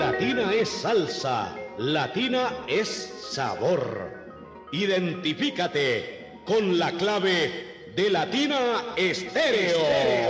Latina es salsa, Latina es sabor. Identifícate con la clave de Latina Estéreo.